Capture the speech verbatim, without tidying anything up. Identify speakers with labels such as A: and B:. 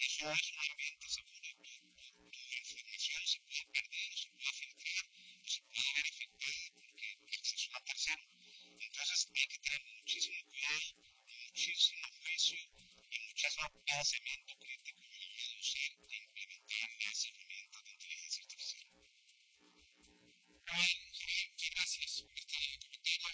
A: eso es una herramienta segura. Tu, tu, tu información se puede perder, o se puede filtrar, o se puede ver afectada porque acceso a tercero. Entonces hay que tener muchísimo cuidado, muchísimo juicio y muchísimo pensamiento crítico a la hora de usar e implementar las herramientas de inteligencia artificial.
B: Muy bien, Javier, muchas gracias por esta